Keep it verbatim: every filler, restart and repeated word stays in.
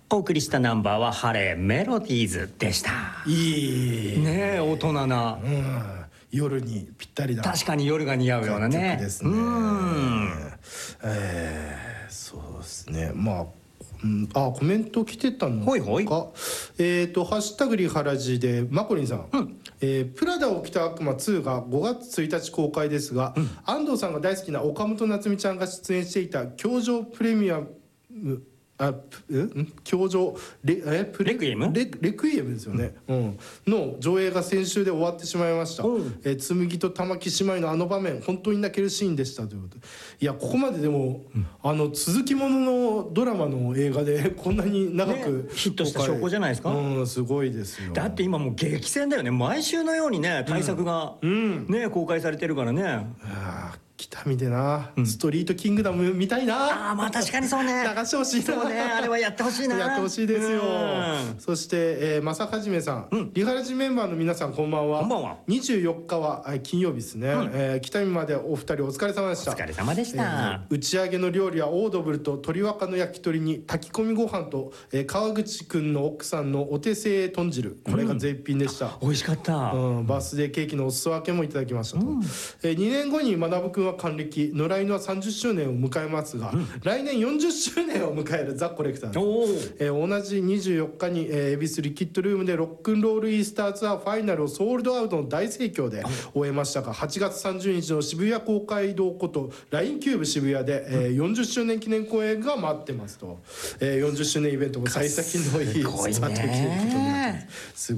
お送りしたナンバーはハレーメロディーズでした。 いいねえ、大人な、 うん、夜にぴったりだ。 確かに夜が似合うようなね曲ですね。 うん、 えー、そうですね。まあ、うん、あ、コメント来てたのか。 ほいほい。 えっとハッシュタグリハラジでマコリンさん、 うんえー、プラダを着た悪魔ツーがごがつついたち公開ですが、うん、安藤さんが大好きな岡本夏美ちゃんが出演していた教場プレミアムあん教場 レ, えプレ, レクイエムレ, レクイエムですよね、うん、の上映が先週で終わってしまいました。えー、紬と玉木姉妹のあの場面本当に泣けるシーンでしたということで、いやここまででも、うん、あの続きもののドラマの映画でこんなに長く、 ね、ヒットした証拠じゃないですか。 うん、すごいですよ。 だって今もう激戦だよね。毎週のようにね大作が、うんね、公開されてるからね。 あ北見でな、うん、ストリートキングダム見たいな。 あ、まあ確かにそうね。 流してほしいな。 そうね、あれはやってほしいな。 やってほしいですよ。そして、えー、正はじめさん、うん、リハラジメンバーの皆さんこんばんは。 こんばんは。 にじゅうよっかは金曜日ですね、うん、えー、北見までお二人お疲れ様でした。 お疲れ様でした、えー、 打ち上げの料理はオードブルと鶏若の焼き鳥に炊き込みご飯と、えー、川口くんの奥さんのお手製豚汁、これが絶品でした、うん、 美味しかった、 うん、バースデーケーキのお裾分けもいただきましたと、うん、えー、にねんごに学くんは還暦、野良犬はさんじゅっしゅうねんを迎えますが、うん、来年よんじゅっしゅうねんを迎えるザ・コレクターです、えー、同じにじゅうよっかに、えー、恵比寿リキッドルームでロックンロールイースターツアーファイナルをソールドアウトの大盛況で終えましたが、はちがつさんじゅうにちの渋谷公会堂こと ライン キューブ渋谷で、えー、よんじゅっしゅうねん記念公演が待ってますと、えー、よんじゅっしゅうねんイベントも幸先のいいスタートということになってます。